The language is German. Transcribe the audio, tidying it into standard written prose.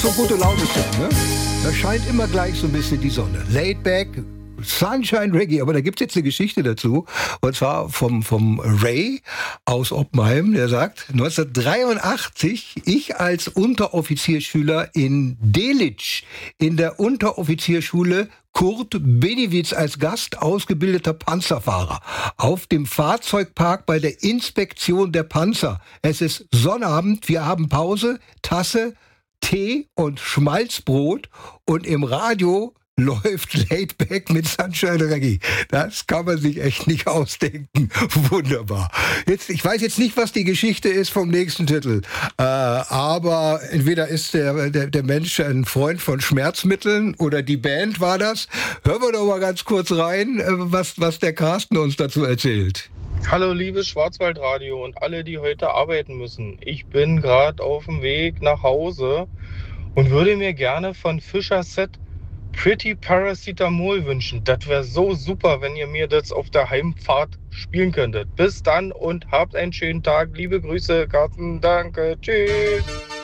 So gute Laune sind, ne? Da scheint immer gleich so ein bisschen die Sonne. Laid back, Sunshine Reggae. Aber da gibt's jetzt eine Geschichte dazu. Und zwar vom Ray aus Oppenheim. Der sagt, 1983, ich als Unteroffizierschüler in Delitzsch in der Unteroffizierschule Kurt Benewitz als Gast ausgebildeter Panzerfahrer auf dem Fahrzeugpark bei der Inspektion der Panzer. Es ist Sonnabend, wir haben Pause, Tasse, Tee und Schmalzbrot und im Radio läuft Laidback mit Sunshine Reggae. Das kann man sich echt nicht ausdenken. Wunderbar. Ich weiß jetzt nicht, was die Geschichte ist vom nächsten Titel. Aber entweder ist der Mensch ein Freund von Schmerzmitteln oder die Band war das. Hören wir doch mal ganz kurz rein, was der Carsten uns dazu erzählt. Hallo liebes Schwarzwaldradio und alle, die heute arbeiten müssen. Ich bin gerade auf dem Weg nach Hause und würde mir gerne von Fischer Set Pretty Paracetamol wünschen. Das wäre so super, wenn ihr mir das auf der Heimfahrt spielen könntet. Bis dann und habt einen schönen Tag. Liebe Grüße, Carsten. Danke. Tschüss.